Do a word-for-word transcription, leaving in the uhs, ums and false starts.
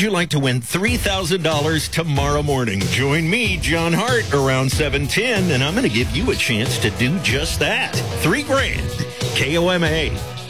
you like to win three thousand dollars tomorrow morning? Join me, John Hart, around seven ten, and I'm going to give you a chance to do just that. Three grand. K O M A.